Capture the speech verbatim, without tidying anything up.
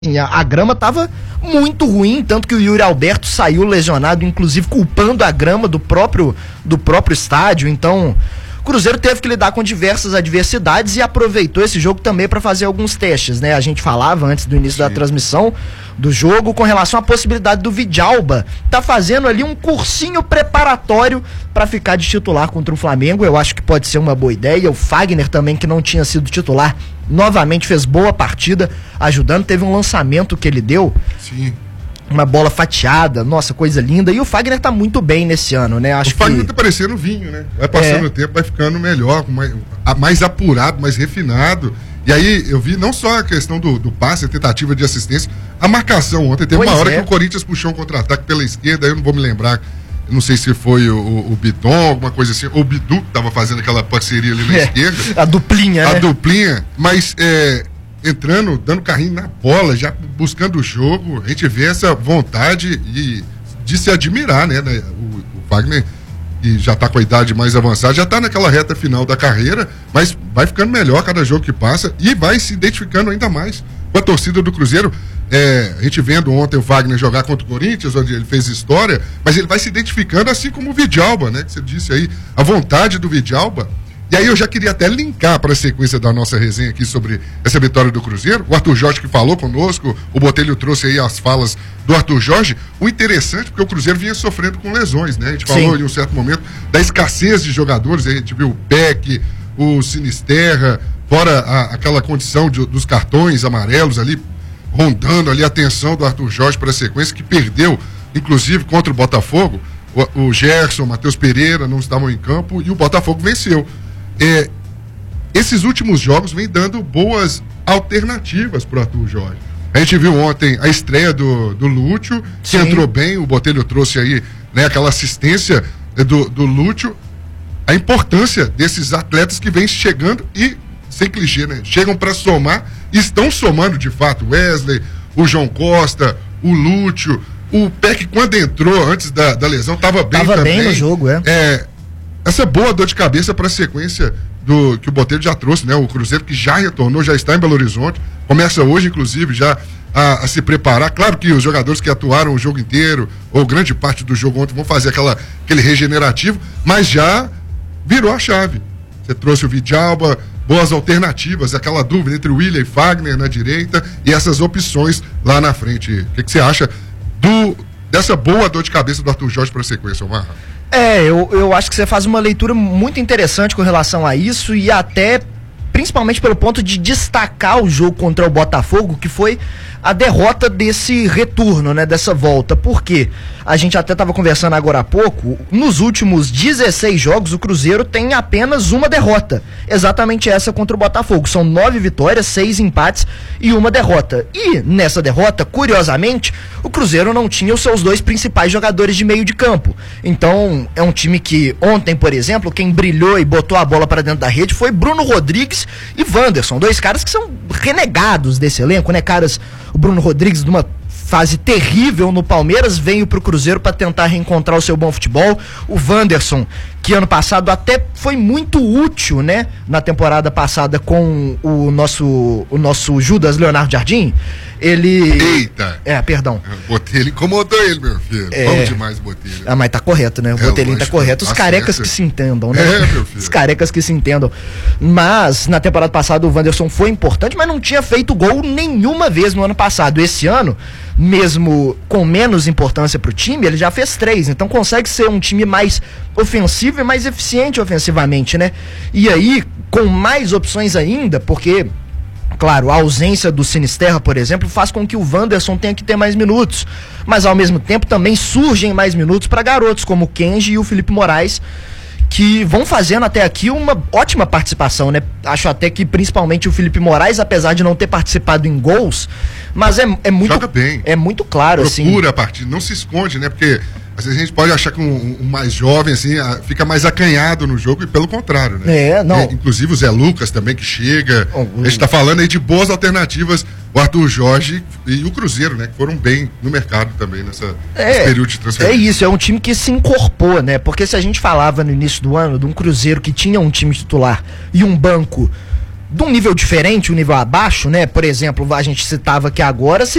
A, a grama estava muito ruim, tanto que o Yuri Alberto saiu lesionado, inclusive culpando a grama do próprio, do próprio estádio. Então, o Cruzeiro teve que lidar com diversas adversidades e aproveitou esse jogo também para fazer alguns testes, né? A gente falava antes do início Sim. da transmissão do jogo com relação à possibilidade do Vidalba tá fazendo ali um cursinho preparatório para ficar de titular contra o Flamengo. Eu acho que pode ser uma boa ideia. O Fagner também, que não tinha sido titular, novamente fez boa partida, ajudando. Teve um lançamento que ele deu. Sim. Uma bola fatiada, nossa, coisa linda. E o Fagner tá muito bem nesse ano, né? Acho o Fagner que... tá parecendo vinho, né? Vai passando é. o tempo, vai ficando melhor, mais, mais apurado, mais refinado. E aí eu vi não só a questão do, do passe, a tentativa de assistência, a marcação ontem. Teve pois uma hora é. que o Corinthians puxou um contra-ataque pela esquerda, eu não vou me lembrar. Eu não sei se foi o, o, o Bidon, alguma coisa assim, ou o Bidu que tava fazendo aquela parceria ali na é, esquerda. A duplinha, A né? duplinha, mas é, entrando, dando carrinho na bola, já buscando o jogo, a gente vê essa vontade e, de se admirar, né? O, o Wagner, que já tá com a idade mais avançada, já tá naquela reta final da carreira, mas vai ficando melhor cada jogo que passa e vai se identificando ainda mais com a torcida do Cruzeiro. É, a gente vendo ontem o Wagner jogar contra o Corinthians, onde ele fez história, mas ele vai se identificando assim como o Vidalba, né? Que você disse aí, a vontade do Vidalba. E aí eu já queria até linkar para a sequência da nossa resenha aqui sobre essa vitória do Cruzeiro. O Arthur Jorge que falou conosco, o Botelho trouxe aí as falas do Arthur Jorge. O interessante, porque o Cruzeiro vinha sofrendo com lesões, né? A gente falou Sim. em um certo momento da escassez de jogadores, a gente viu o Peck, o Sinisterra, fora a, aquela condição de, dos cartões amarelos ali, rondando ali a atenção do Arthur Jorge para a sequência, que perdeu, inclusive, contra o Botafogo. O, o Gerson, o Matheus Pereira não estavam em campo e o Botafogo venceu. É, esses últimos jogos vêm dando boas alternativas para o Arthur Jorge. A gente viu ontem a estreia do, do Lúcio, que Sim. entrou bem, o Botelho trouxe aí, né, aquela assistência do, do Lúcio, a importância desses atletas que vêm chegando e, sem clichê, né, chegam para somar e estão somando de fato. Wesley, o João Costa, o Lúcio, o Peck, quando entrou antes da, da lesão, estava bem tava também. bem no jogo, é. é essa boa dor de cabeça para a sequência do que o Botelho já trouxe, né? O Cruzeiro que já retornou, já está em Belo Horizonte, começa hoje, inclusive, já a, a se preparar. Claro que os jogadores que atuaram o jogo inteiro, ou grande parte do jogo ontem, vão fazer aquela, aquele regenerativo, mas já virou a chave. Você trouxe o Vidalba, boas alternativas, aquela dúvida entre o William e Fagner na direita e essas opções lá na frente. O que, que você acha do, dessa boa dor de cabeça do Arthur Jorge para a sequência, Omar? É, eu, eu acho que você faz uma leitura muito interessante com relação a isso e até, principalmente pelo ponto de destacar o jogo contra o Botafogo, que foi a derrota desse retorno, né, dessa volta. Por quê? A gente até estava conversando agora há pouco, nos últimos dezesseis jogos o Cruzeiro tem apenas uma derrota, exatamente essa contra o Botafogo. São nove vitórias, seis empates e uma derrota. E nessa derrota, curiosamente, o Cruzeiro não tinha os seus dois principais jogadores de meio de campo. Então, é um time que ontem, por exemplo, quem brilhou e botou a bola para dentro da rede foi Bruno Rodrigues e Wanderson, dois caras que são renegados desse elenco, né, caras. O Bruno Rodrigues, numa fase terrível no Palmeiras, veio pro Cruzeiro para tentar reencontrar o seu bom futebol. O Wanderson, que ano passado até foi muito útil, né, na temporada passada com o nosso, o nosso Judas Leonardo Jardim. Ele... Eita! É, perdão. O Botelho incomodou ele, meu filho. É... Vamos demais, Botelho. Ah, mas tá correto, né? O é, Botelinho tá correto. Os carecas que se entendam, né? É, meu filho. Os carecas que se entendam. Mas, na temporada passada, o Wanderson foi importante, mas não tinha feito gol nenhuma vez no ano passado. Esse ano, mesmo com menos importância pro time, ele já fez três. Então consegue ser um time mais ofensivo e mais eficiente ofensivamente, né? E aí, com mais opções ainda, porque... Claro, a ausência do Sinisterra, por exemplo, faz com que o Wanderson tenha que ter mais minutos. Mas, ao mesmo tempo, também surgem mais minutos para garotos, como o Kenji e o Felipe Moraes, que vão fazendo até aqui uma ótima participação, né? Acho até que, principalmente, o Felipe Moraes, apesar de não ter participado em gols, mas é, é muito... Joga bem. É muito claro, Procura assim... Procura a partida, não se esconde, né? Porque... Às vezes a gente pode achar que um, um mais jovem, assim, fica mais acanhado no jogo e pelo contrário, né? É, não. É, inclusive o Zé Lucas também que chega. Oh, a gente tá falando aí de boas alternativas, o Arthur Jorge e o Cruzeiro, né? Que foram bem no mercado também nessa, é, nesse período de transferência. É isso, é um time que se incorporou, né? Porque se a gente falava no início do ano de um Cruzeiro que tinha um time titular e um banco de um nível diferente, um nível abaixo, né? Por exemplo, a gente citava aqui agora,